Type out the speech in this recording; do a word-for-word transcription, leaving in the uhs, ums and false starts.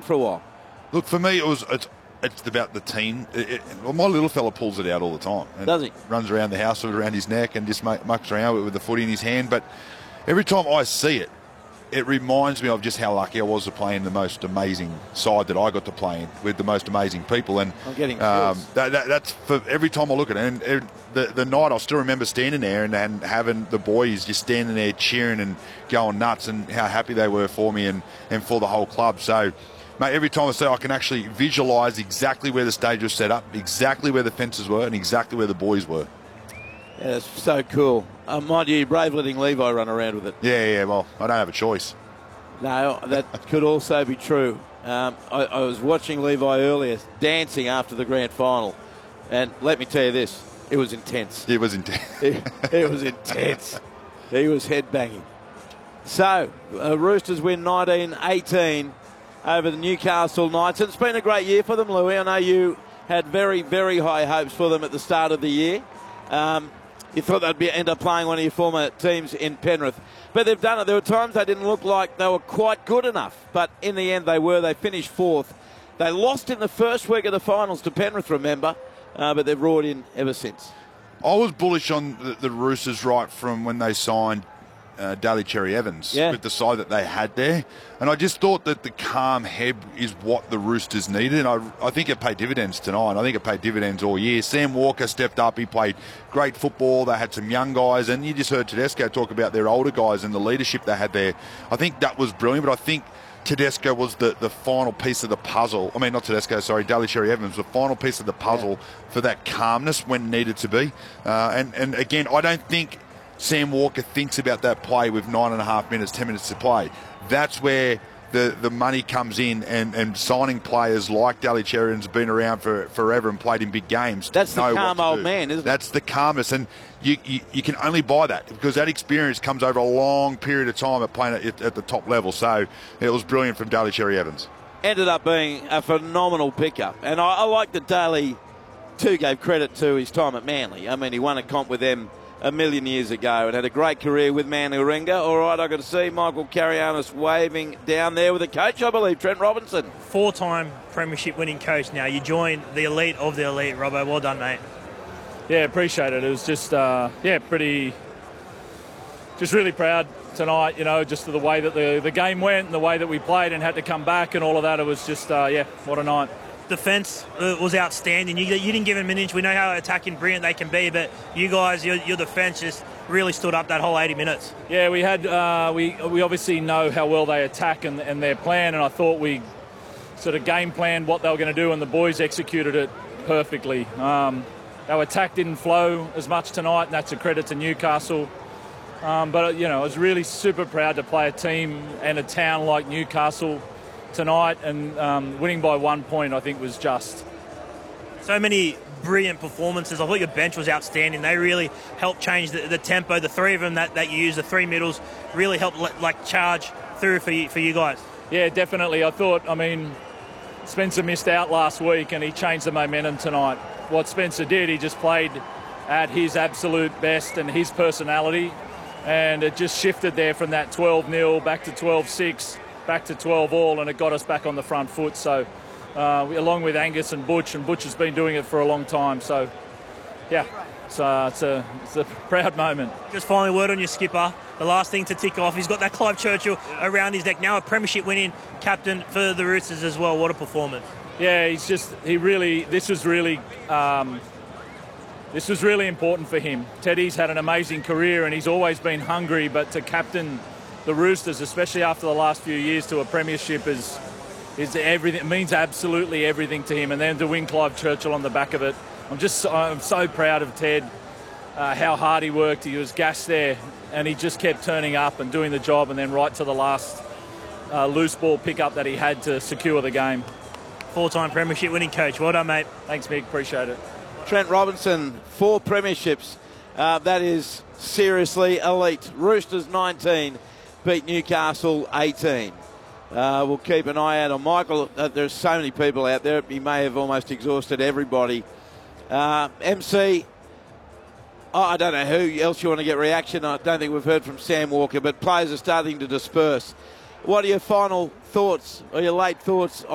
it for a while. Look, for me, it was it's, it's about the team. It, it, well, my little fella pulls it out all the time. And Does he? Runs around the house with it around his neck and just mucks around with, with the footy in his hand. But every time I see it, it reminds me of just how lucky I was to play in the most amazing side that I got to play in with the most amazing people. And I'm getting um, chills. that, that, that's for every time I look at it. And it, the, the night I still remember standing there and, and having the boys just standing there cheering and going nuts and how happy they were for me and, and for the whole club. So, mate, every time I see it, I can actually visualise exactly where the stage was set up, exactly where the fences were and exactly where the boys were. Yeah, that's so cool. Uh, mind you, brave letting Levi run around with it. Yeah, yeah, well, I don't have a choice. No, that could also be true. Um, I, I was watching Levi earlier dancing after the grand final, and let me tell you this, it was intense. It was intense. it, it was intense. He was headbanging. So, uh, Roosters win nineteen eighteen over the Newcastle Knights. It's been a great year for them, Louis. I know you had very, very high hopes for them at the start of the year. Um, you thought they'd be, end up playing one of your former teams in Penrith. But they've done it. There were times they didn't look like they were quite good enough. But in the end, they were. They finished fourth. They lost in the first week of the finals to Penrith, remember. Uh, but they've roared in ever since. I was bullish on the, the Roosters right from when they signed uh, Daly Cherry Evans yeah. with the side that they had there. And I just thought that the calm head is what the Roosters needed. And I, I think it paid dividends tonight. I think it paid dividends all year. Sam Walker stepped up. He played great football. They had some young guys. And you just heard Tedesco talk about their older guys and the leadership they had there. I think that was brilliant. But I think Tedesco was the, the final piece of the puzzle. I mean, not Tedesco, sorry, Daly Cherry Evans, the final piece of the puzzle yeah. for that calmness when needed to be. Uh, and, and again, I don't think Sam Walker thinks about that play with nine and a half minutes, ten minutes to play. That's where the, the money comes in, and, and signing players like Daly Cherry Evans have been around for forever and played in big games. That's the calm old do. man, isn't it? That's the calmness, and you, you you can only buy that because that experience comes over a long period of time of playing at, at the top level. So it was brilliant from Daly Cherry Evans. Ended up being a phenomenal pickup, and I, I like that Daly too gave credit to his time at Manly. I mean, he won a comp with them a million years ago and had a great career with Manly Warringah. All right, I've got to see Michael Carianis waving down there with a coach, I believe, Trent Robinson. Four-time premiership winning coach now. You joined the elite of the elite, Robbo. Well done, mate. Yeah, appreciate it. It was just, uh, yeah, pretty, just really proud tonight, you know, just the way that the, the game went and the way that we played and had to come back and all of that. It was just, uh, yeah, what a night. Defence was outstanding. You, you didn't give them an inch. We know how attacking brilliant they can be, but you guys, your, your defence just really stood up that whole eighty minutes. Yeah, we had uh, we we obviously know how well they attack and, and their plan, and I thought we sort of game planned what they were going to do, and the boys executed it perfectly. Um, our attack didn't flow as much tonight, and that's a credit to Newcastle. Um, but you know, I was really super proud to play a team and a town like Newcastle tonight, and um, winning by one point I think was just. So many brilliant performances. I thought your bench was outstanding. They really helped change the, the tempo. The three of them that, that you use, the three middles, really helped like charge through for you, for you guys. Yeah, definitely. I thought, I mean, Spencer missed out last week and he changed the momentum tonight. What Spencer did, he just played at his absolute best and his personality, and it just shifted there from that twelve nil back to twelve six. Back to twelve all, and it got us back on the front foot. So uh, we, along with Angus and Butch, and Butch has been doing it for a long time. So yeah, so uh, it's a it's a proud moment. Just finally, word on your skipper. The last thing to tick off. He's got that Clive Churchill around his neck. Now a premiership winning captain for the Roosters as well. What a performance! Yeah, he's just he really. This was really. Um, this was really important for him. Teddy's had an amazing career, and he's always been hungry. But to captain the Roosters, especially after the last few years, to a premiership is is everything. It means absolutely everything to him. And then to win Clive Churchill on the back of it, I'm just I'm so proud of Ted. Uh, how hard he worked. He was gassed there, and he just kept turning up and doing the job. And then right to the last uh, loose ball pickup that he had to secure the game. Four-time premiership winning coach. Well done, mate. Thanks, Mick. Appreciate it. Trent Robinson, four premierships. Uh, that is seriously elite. Roosters nineteen. Beat Newcastle eighteen. Uh, we'll keep an eye out on Michael. Uh, there's so many people out there. He may have almost exhausted everybody. Uh, M C, oh, I don't know who else you want to get reaction. I don't think we've heard from Sam Walker, but players are starting to disperse. What are your final thoughts or your late thoughts